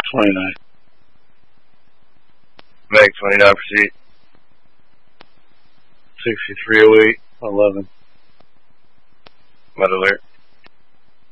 29. Meg 29 proceed. 6308. 11. Med alert.